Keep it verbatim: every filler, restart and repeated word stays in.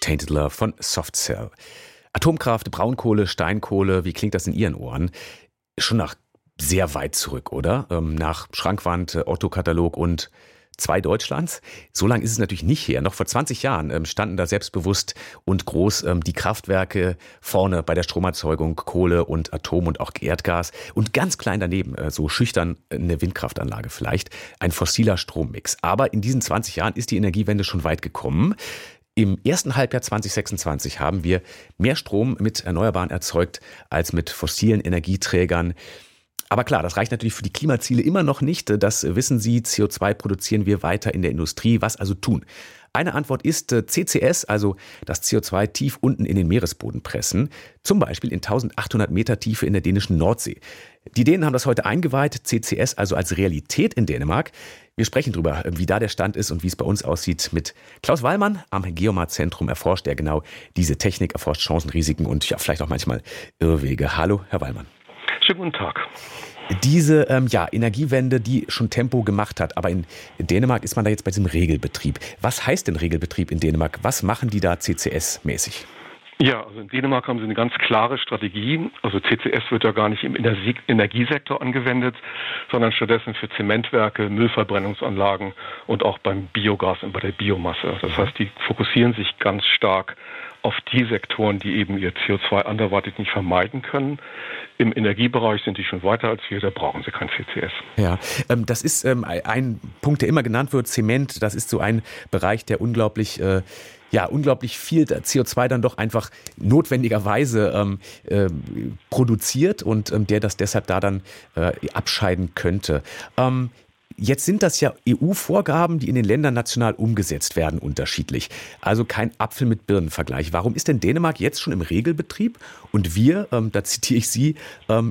Tainted Love von Soft Cell. Atomkraft, Braunkohle, Steinkohle, wie klingt das in Ihren Ohren? Schon nach sehr weit zurück, oder? Ähm, nach Schrankwand, Otto-Katalog und zwei Deutschlands. So lange ist es natürlich nicht her. Noch vor zwanzig Jahren ähm, standen da selbstbewusst und groß ähm, die Kraftwerke vorne bei der Stromerzeugung, Kohle und Atom und auch Erdgas. Und ganz klein daneben, äh, so schüchtern eine Windkraftanlage vielleicht, ein fossiler Strommix. Aber in diesen zwanzig Jahren ist die Energiewende schon weit gekommen. Im ersten Halbjahr zwanzig sechsundzwanzig haben wir mehr Strom mit Erneuerbaren erzeugt als mit fossilen Energieträgern. Aber klar, das reicht natürlich für die Klimaziele immer noch nicht. Das wissen Sie, C O zwei produzieren wir weiter in der Industrie. Was also tun? Eine Antwort ist C C S, also das C O zwei tief unten in den Meeresboden pressen. Zum Beispiel in eintausendachthundert Meter Tiefe in der dänischen Nordsee. Die Dänen haben das heute eingeweiht, C C S also als Realität in Dänemark. Wir sprechen darüber, wie da der Stand ist und wie es bei uns aussieht, mit Klaus Wallmann am Geomar-Zentrum. Erforscht er genau diese Technik, erforscht Chancen, Risiken und ja, vielleicht auch manchmal Irrwege. Hallo, Herr Wallmann. Schönen guten Tag. Diese ähm, ja, Energiewende, die schon Tempo gemacht hat, aber in Dänemark ist man da jetzt bei diesem Regelbetrieb. Was heißt denn Regelbetrieb in Dänemark? Was machen die da C C S-mäßig? Ja, also in Dänemark haben sie eine ganz klare Strategie. Also C C S wird ja gar nicht im Energiesektor angewendet, sondern stattdessen für Zementwerke, Müllverbrennungsanlagen und auch beim Biogas und bei der Biomasse. Das heißt, die fokussieren sich ganz stark auf die Sektoren, die eben ihr C O zwei anderweitig nicht vermeiden können. Im Energiebereich sind die schon weiter als wir, da brauchen sie kein C C S. Ja, ähm, das ist ähm, ein Punkt, der immer genannt wird, Zement. Das ist so ein Bereich, der unglaublich, äh, ja, unglaublich viel C O zwei dann doch einfach notwendigerweise ähm, äh, produziert und ähm, der das deshalb da dann äh, abscheiden könnte. Ähm, Jetzt sind das ja E U-Vorgaben, die in den Ländern national umgesetzt werden, unterschiedlich. Also kein Apfel mit Birnen-Vergleich. Warum ist denn Dänemark jetzt schon im Regelbetrieb und wir, ähm, da zitiere ich Sie, ähm,